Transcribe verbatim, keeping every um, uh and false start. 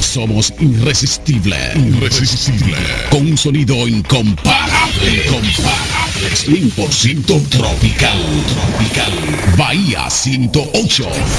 somos irresistibles. Irresistible. Con un sonido incomparable. Incomparable. cien por ciento tropical. Tropical. Bahía ciento ocho.